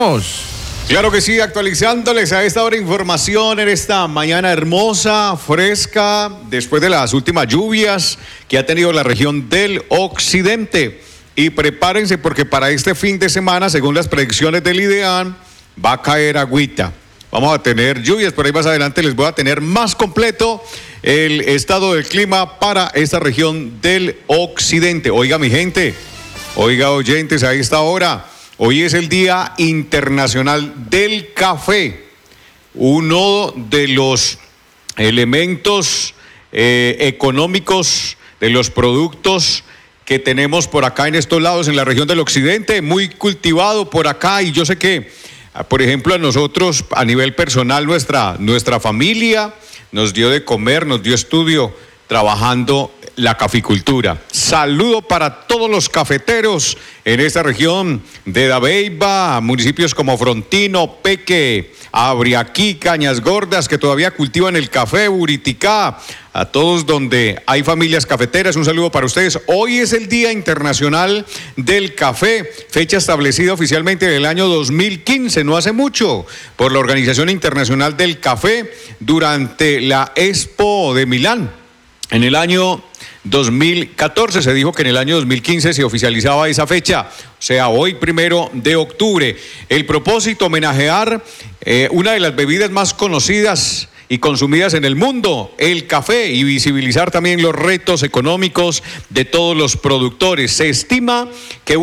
Claro que sí, actualizándoles a esta hora información en esta mañana hermosa, fresca, después de las últimas lluvias que ha tenido la región del occidente. Y prepárense porque para este fin de semana, según las predicciones del IDEAN, va a caer agüita. Vamos a tener lluvias, por ahí más adelante les voy a tener más completo el estado del clima para esta región del occidente. Oiga mi gente, oiga oyentes, a esta hora. Hoy es el Día Internacional del Café, uno de los elementos económicos, de los productos que tenemos por acá en estos lados, en la región del occidente, muy cultivado por acá. Y yo sé que, por ejemplo, a nosotros, a nivel personal, nuestra familia nos dio de comer, nos dio estudio trabajando la caficultura. Saludo para todos los cafeteros en esta región de Dabeiba, municipios como Frontino, Peque, Abriaquí, Cañas Gordas, que todavía cultivan el café, Buriticá, a todos donde hay familias cafeteras, un saludo para ustedes. Hoy es el Día Internacional del Café, fecha establecida oficialmente en el año 2015, no hace mucho, por la Organización Internacional del Café durante la Expo de Milán. En el año 2014 se dijo que en el año 2015 se oficializaba esa fecha, o sea, hoy 1 de octubre. El propósito, homenajear una de las bebidas más conocidas y consumidas en el mundo, el café, y visibilizar también los retos económicos de todos los productores. Se estima que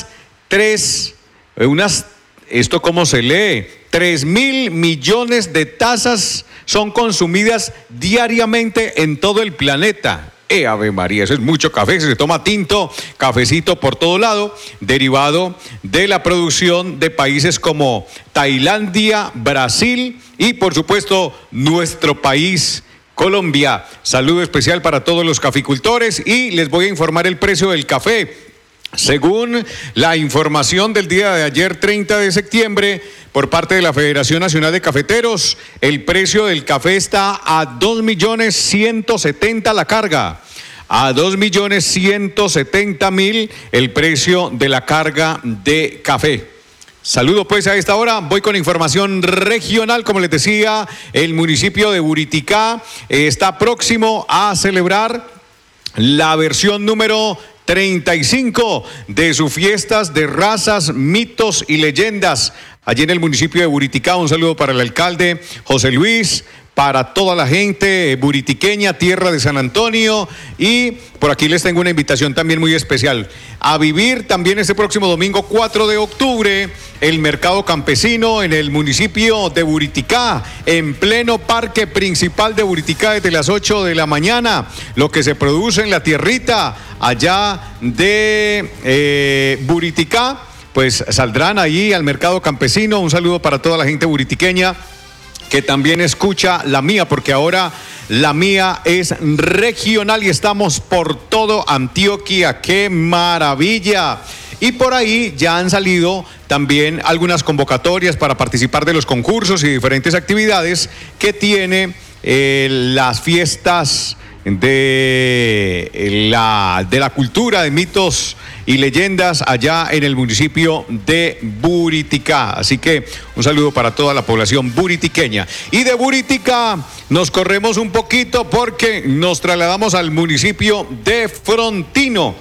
¿esto cómo se lee? 3.000 millones de tazas son consumidas diariamente en todo el planeta. Ave María, eso es mucho café, se toma tinto, cafecito por todo lado, derivado de la producción de países como Tailandia, Brasil y por supuesto nuestro país, Colombia. Saludo especial para todos los caficultores y les voy a informar el precio del café. Según la información del día de ayer, 30 de septiembre, por parte de la Federación Nacional de Cafeteros, el precio del café está a 2.170.000 la carga. A 2.170.000 el precio de la carga de café. Saludo pues a esta hora, voy con información regional. Como les decía, el municipio de Buriticá está próximo a celebrar la versión número 35 de sus fiestas de razas, mitos y leyendas. Allí en el municipio de Buriticá, un saludo para el alcalde José Luis, para toda la gente buritiqueña, tierra de San Antonio, y por aquí les tengo una invitación también muy especial. A vivir también este próximo domingo 4 de octubre, el mercado campesino en el municipio de Buriticá, en pleno parque principal de Buriticá desde las 8 de la mañana. Lo que se produce en la tierrita allá de Buriticá, pues saldrán allí al mercado campesino. Un saludo para toda la gente buritiqueña que también escucha la mía, porque ahora la mía es regional y estamos por todo Antioquia. ¡Qué maravilla! Y por ahí ya han salido también algunas convocatorias para participar de los concursos y diferentes actividades que tiene las fiestas de la cultura, de mitos y leyendas allá en el municipio de Buriticá. Así que un saludo para toda la población buritiqueña. Y de Buriticá nos corremos un poquito porque nos trasladamos al municipio de Frontino.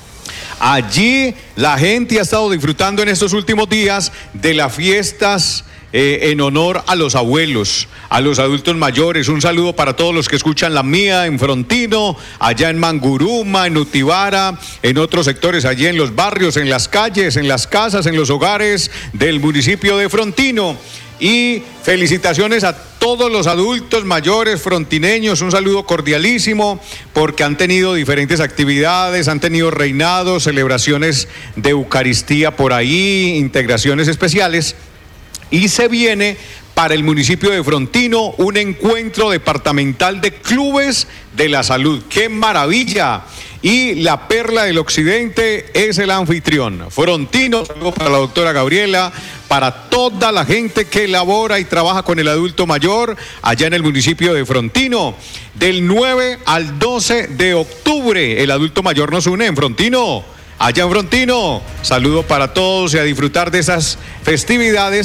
Allí la gente ha estado disfrutando en estos últimos días de las fiestas en honor a los abuelos, a los adultos mayores. Un saludo para todos los que escuchan la mía en Frontino, allá en Manguruma, en Utibara, en otros sectores, allí en los barrios, en las calles, en las casas, en los hogares del municipio de Frontino. Y felicitaciones a todos los adultos mayores frontineños, un saludo cordialísimo, porque han tenido diferentes actividades, han tenido reinados, celebraciones de Eucaristía por ahí, integraciones especiales. Y se viene para el municipio de Frontino un encuentro departamental de clubes de la salud. ¡Qué maravilla! Y la perla del occidente es el anfitrión. Frontino, saludos para la doctora Gabriela, para toda la gente que labora y trabaja con el adulto mayor allá en el municipio de Frontino. Del 9 al 12 de octubre, el adulto mayor nos une en Frontino. allá en Frontino. Saludo para todos y a disfrutar de esas festividades.